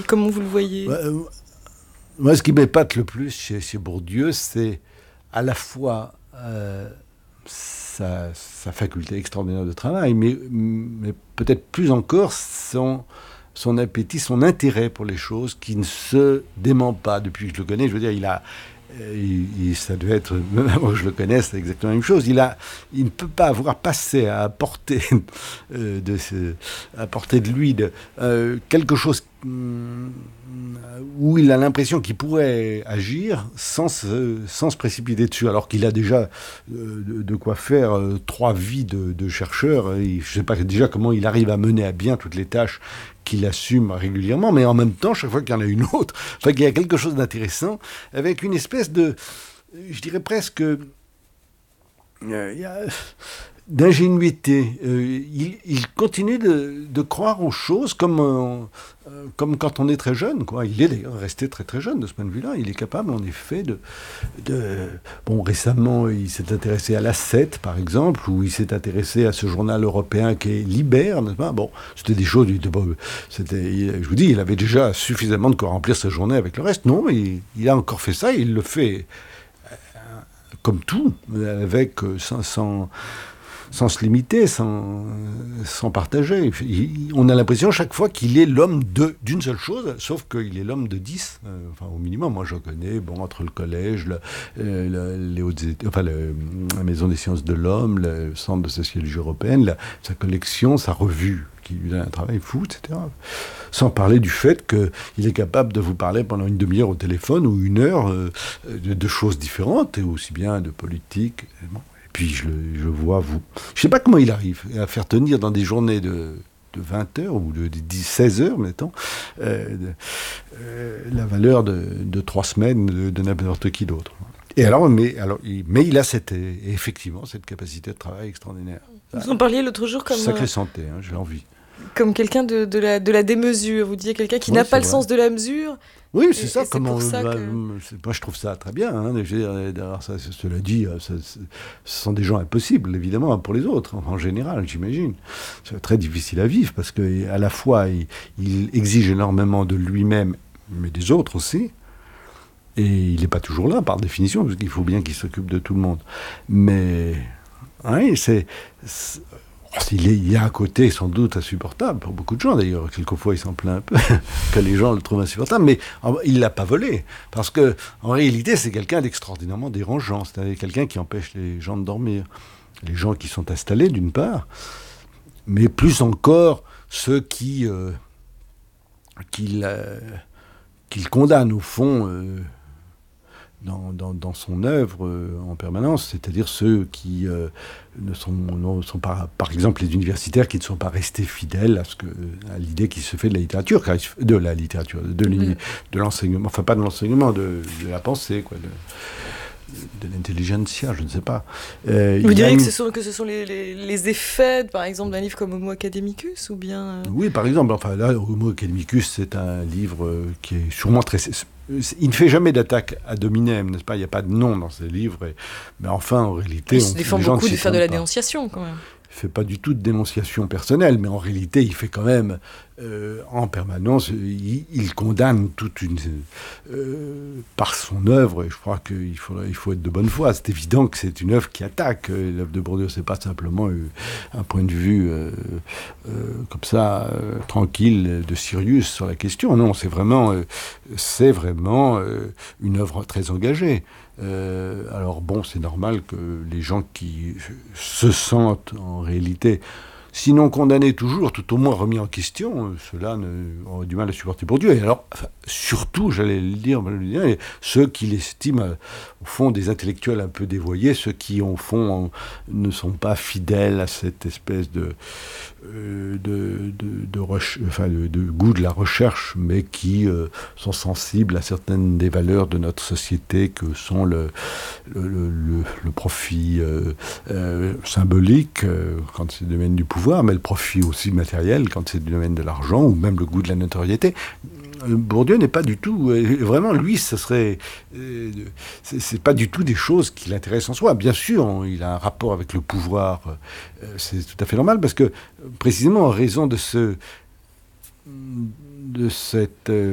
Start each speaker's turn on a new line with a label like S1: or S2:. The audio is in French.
S1: Comment vous le voyez ?
S2: Moi, ce qui m'épate le plus chez Bourdieu, c'est à la fois sa faculté extraordinaire de travail, mais peut-être plus encore son appétit, son intérêt pour les choses qui ne se dément pas depuis que je le connais. Je veux dire, ça devait être, même avant que je le connaisse, c'est exactement la même chose. Il ne peut pas avoir passé à portée de lui quelque chose où il a l'impression qu'il pourrait agir sans se précipiter dessus, alors qu'il a déjà de quoi faire 3 vies de chercheur. Je ne sais pas déjà comment il arrive à mener à bien toutes les tâches qu'il assume régulièrement, mais en même temps, chaque fois qu'il y en a une autre, qu'il y a quelque chose d'intéressant, avec une espèce de, je dirais presque, d'ingénuité. Il continue de croire aux choses comme quand on est très jeune, quoi. Il est d'ailleurs resté très très jeune de ce point de vue-là. Il est capable, en effet, Bon, récemment, il s'est intéressé à la 7, par exemple, ou il s'est intéressé à ce journal européen qui est Liber, n'est-ce pas ? Bon, c'était des choses... je vous dis, il avait déjà suffisamment de quoi remplir sa journée avec le reste. Non, il a encore fait ça, et il le fait comme tout, avec sans se limiter, sans partager. On a l'impression chaque fois qu'il est l'homme d'une seule chose, sauf qu'il est l'homme de 10, au minimum. Moi, je connais, entre le collège, la Maison des sciences de l'homme, le Centre de sociologie européenne, sa collection, sa revue, qui lui donne un travail fou, etc. Sans parler du fait qu'il est capable de vous parler pendant une demi-heure au téléphone ou 1 heure de choses différentes, et aussi bien de politique. Puis je vois je ne sais pas comment il arrive à faire tenir dans des journées de 20 heures ou de 16 heures, mettons, la valeur de 3 semaines de n'importe qui d'autre. Et mais il a effectivement cette capacité de travail extraordinaire.
S1: Vous en parliez l'autre jour comme...
S2: Sacrée santé, j'ai envie.
S1: Comme quelqu'un de la démesure. Vous disiez quelqu'un qui n'a pas le sens de la mesure.
S2: Oui, c'est ça.
S1: Moi,
S2: je trouve ça très bien. Cela dit, ce sont des gens impossibles, évidemment, pour les autres, en général, j'imagine. C'est très difficile à vivre, parce qu'à la fois, il exige énormément de lui-même, mais des autres aussi. Et il n'est pas toujours là, par définition, parce qu'il faut bien qu'il s'occupe de tout le monde. Mais, oui, il y a un côté sans doute insupportable pour beaucoup de gens, d'ailleurs. Quelquefois, il s'en plaint un peu que les gens le trouvent insupportable, mais il ne l'a pas volé. Parce qu'en réalité, c'est quelqu'un d'extraordinairement dérangeant. C'est-à-dire quelqu'un qui empêche les gens de dormir. Les gens qui sont installés, d'une part, mais plus encore ceux qu'il condamne, au fond, dans son œuvre en permanence, c'est-à-dire ceux qui ne sont pas, par exemple les universitaires qui ne sont pas restés fidèles à l'idée qui se fait de l'enseignement, enfin pas de l'enseignement, de la pensée, quoi, de l'intelligentsia, je ne sais pas.
S1: Vous diriez que ce sont les effets, par exemple, d'un livre comme Homo Academicus, ou bien...
S2: Oui, par exemple. Enfin, là, Homo Academicus, c'est un livre qui est sûrement très... Il ne fait jamais d'attaque ad hominem, n'est-ce pas ? Il n'y a pas de nom dans ces livres. Mais enfin, en réalité...
S1: Il se défend beaucoup de faire de la dénonciation, quand même.
S2: Il ne fait pas du tout de dénonciation personnelle, mais en réalité, il fait quand même, en permanence, il condamne par son œuvre, et je crois qu'il faut être de bonne foi. C'est évident que c'est une œuvre qui attaque. L'œuvre de Bourdieu, ce n'est pas simplement un point de vue comme ça, tranquille, de Sirius sur la question. Non, c'est vraiment une œuvre très engagée. Alors bon, c'est normal que les gens qui se sentent en réalité, sinon condamnés toujours, tout au moins remis en question, ceux-là ont du mal à supporter Bourdieu. Et alors, surtout, j'allais le dire, ceux qui l'estiment, au fond, des intellectuels un peu dévoyés, ceux qui, au fond, ne sont pas fidèles à cette espèce de goût de la recherche, mais qui sont sensibles à certaines des valeurs de notre société que sont le profit symbolique quand c'est le domaine du pouvoir, mais le profit aussi matériel quand c'est du domaine de l'argent, ou même le goût de la notoriété. Bourdieu n'est pas du tout... Vraiment, lui, c'est pas du tout des choses qui l'intéressent en soi. Bien sûr, il a un rapport avec le pouvoir. C'est tout à fait normal, parce que, précisément, en raison de cette